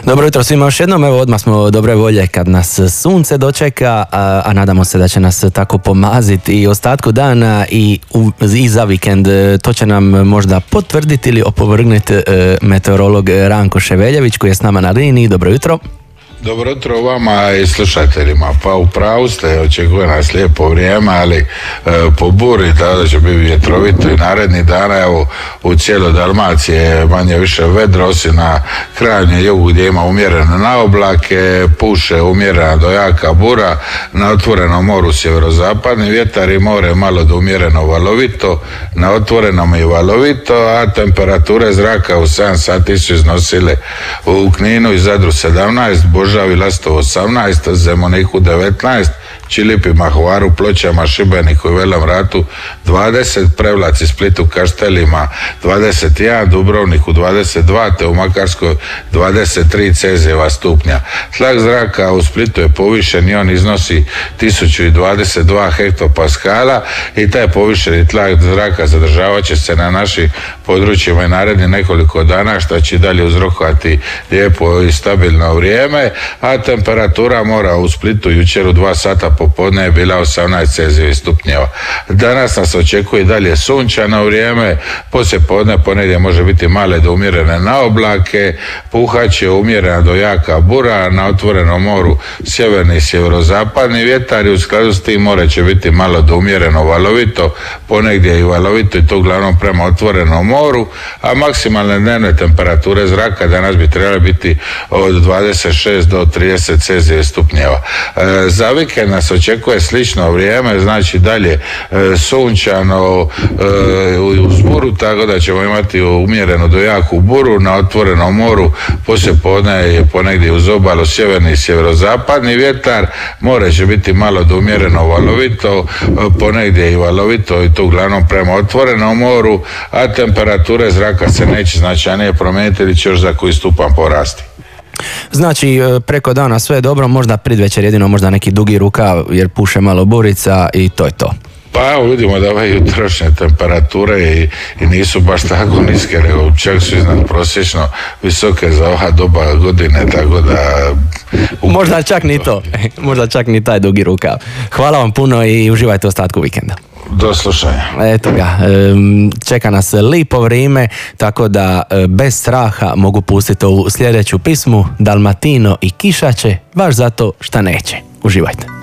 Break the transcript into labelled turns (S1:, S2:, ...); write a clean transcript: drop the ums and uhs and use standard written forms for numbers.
S1: Dobro jutro svima još jednom, evo odmah smo dobre volje kad nas sunce dočeka, a nadamo se da će nas tako pomaziti i ostatku dana i za vikend. To će nam možda potvrditi ili opovrgnuti meteorolog Ranko Ševeljević koji je s nama na liniji. Dobro jutro.
S2: Dobro jutro vama i slušateljima. Pa u pravu ste, očekuje nas lijepo vrijeme, ali po buri tada će biti vjetrovito i narednih dana. Evo u cijeloj Dalmaciji je manje više vedro, osim na krajnjem jugu gdje ima umjerene naoblake, puše umjerena do jaka bura, na otvorenom moru sjeverozapadni vjetar i more malo do umjereno valovito, na otvorenom i valovito, a temperature zraka u 7 sati su iznosile u Kninu i Zadru 17, Božavi Lastovo 18, Zemuniku 19, Čilipima, Hvaru, Pločama, Šibeniku i Velom Ratu 20, Prevlaci, Splitu, Kaštelima 21, Dubrovniku 22, te u Makarskoj 23 Celzijeva stupnja. Tlak zraka u Splitu je povišen i on iznosi 1022 hektopaskala i taj povišeni tlak zraka zadržavat će se na našim područjima i narednih nekoliko dana, što će dalje uzrokovati lijepo i stabilno vrijeme, a temperatura mora u Splitu jučer u 2 sata popodne je bila 18 Celzijevih stupnjeva. Danas nas očekuje dalje sunčano vrijeme, poslije podne ponegdje može biti male do umjerene naoblake, puhaće umjerena do jaka bura, na otvorenom moru sjeverni i sjeverozapadni vjetar i u skladu s tim more će biti malo do umjereno valovito, ponegdje i valovito i to uglavnom prema otvorenom moru, a maksimalne dnevne temperature zraka danas bi trebale biti od 26 do 30 Celzijevih stupnjeva. Za vikend nas očekuje slično vrijeme, znači dalje sunčano uz buru, tako da ćemo imati umjerenu do jaku buru, na otvorenom moru poslije podne i ponegdje uz obalu sjeverni i sjeverozapadni vjetar, more će biti malo do umjereno valovito, ponegdje i valovito i to uglavnom prema otvorenom moru, a temperature zraka se neće značajnije promijeniti ili će još za koji stupanj porasti.
S1: Znači, preko dana sve je dobro, možda predvečer jedino možda neki dugi rukav jer puše malo burica i to je to.
S2: Pa evo vidimo da ove jutrošnje temperature i nisu baš tako niske, nego čak su iznad prosječno visoke za ova doba godine, tako da...
S1: Možda čak ni to, možda čak ni taj dugi rukav. Hvala vam puno i uživajte ostatku vikenda.
S2: Do slušanja.
S1: Eto ga, čeka nas lipo vrijeme, tako da bez straha mogu pustiti ovu sljedeću pismu Dalmatino i kišaće, baš zato šta neće. Uživajte.